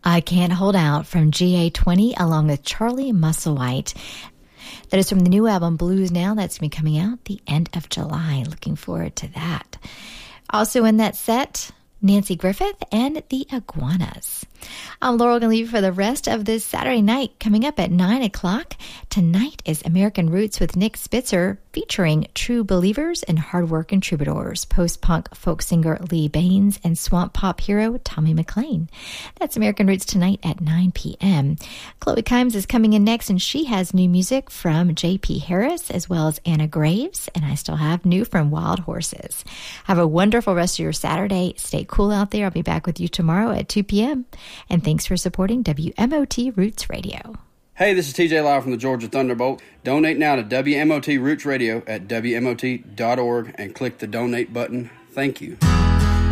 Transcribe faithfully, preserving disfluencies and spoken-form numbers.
I Can't Hold Out from G A twenty along with Charlie Musselwhite. That is from the new album Blues Now. That's going to be coming out the end of July. Looking forward to that. Also in that set, Nancy Griffith and the Iguanas. I'm Laurel, going to leave you for the rest of this Saturday night. Coming up at nine o'clock, tonight is American Roots with Nick Spitzer, featuring True Believers and Hard Workin' Troubadours, post-punk folk singer Lee Baines, and swamp pop hero Tommy McLean. That's American Roots tonight at nine p.m. Chloe Kimes is coming in next, and she has new music from J P Harris as well as Anna Graves, and I still have new from Wild Horses. Have a wonderful rest of your Saturday. Stay cool out there. I'll be back with you tomorrow at two p.m. And thanks for supporting W M O T Roots Radio. Hey, this is T J Lyle from the Georgia Thunderbolt. Donate now to W M O T Roots Radio at W M O T dot org and click the donate button. Thank you.